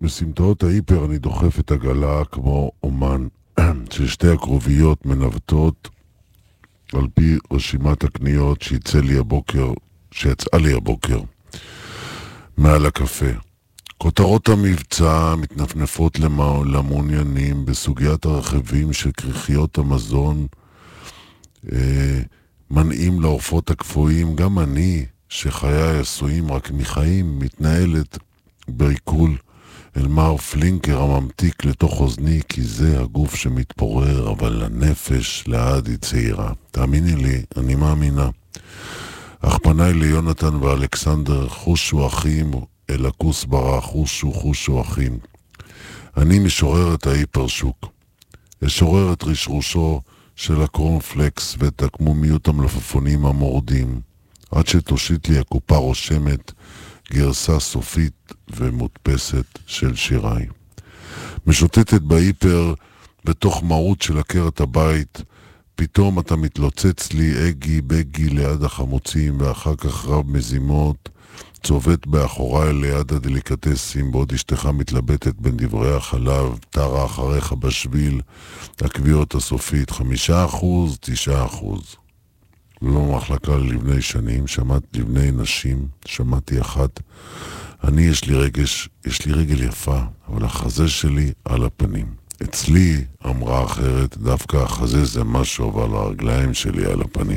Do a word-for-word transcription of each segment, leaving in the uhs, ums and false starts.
בסמטאות ההיפר אני דוחף את הגלה כמו אומן ששתי הקרוביות מנווטות על פי רשימת הקניות שיצא לי הבוקר, שיצאה לי הבוקר מעל הקפה. כותרות המבצע מתנפנפות למעוניינים בסוגיית הרכיבים של כריכיות המזון, אה, מנעים לעורפות הקפואים. גם אני, שחיי עשויים רק מחיים, מתנהלת בעיכול אל מר פלינקר הממתיק לתוך אוזני, כי זה הגוף שמתפורר, אבל הנפש לעד היא צעירה. תאמיני לי, אני מאמינה. אך פניי ליונתן ואלכסנדר, חושו אחים, אל הכוס ברח, חושו חושו אחים. אני משורר את ההיפרשוק. אשורר את רשרושו של הקורנפלקס ואת הקמומיות המלפפונים המורדים, עד שתושיט לי הקופה רושמת גרסה סופית ומודפסת של שיריי. משוטטת בהיפר בתוך מהות של עקרת הבית, פתאום אתה מתלוצץ לי אגי בגי ליד החמוצים, ואחר כך רב מזימות צובט באחוריי ליד הדליקטסים, בעוד אשתך מתלבטת בין דברי החלב, תרה אחריך בשביל הקביעות הסופית, חמישה אחוז, תשעה אחוז. לא מחלקה לבני שנים, שמעתי לבני נשים, שמעתי אחת. אני יש לי רגש, יש לי רגל יפה, אבל החזה שלי על הפנים. אצלי, אמרה אחרת, דווקא החזה זה משהו, אבל הרגליים שלי על הפנים.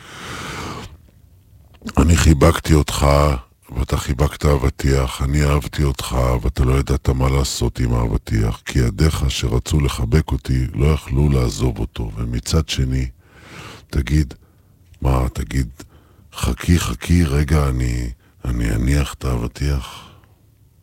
אני חיבקתי אותך, ואתה חיבקת אבטיח, אני אהבתי אותך, ואתה לא ידעת מה לעשות עם האבטיח, כי ידיך שרצו לחבק אותי לא יכלו לעזוב אותו. ומצד שני, תגיד, מה, תגיד, חכי, חכי, רגע, אני, אני אניח את האבטיח.